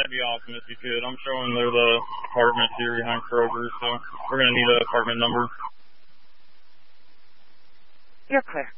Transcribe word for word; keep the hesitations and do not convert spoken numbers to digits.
that'd be awesome if you could. I'm showing they're the apartment here behind Kroger, so we're going to need an apartment number. You're clear.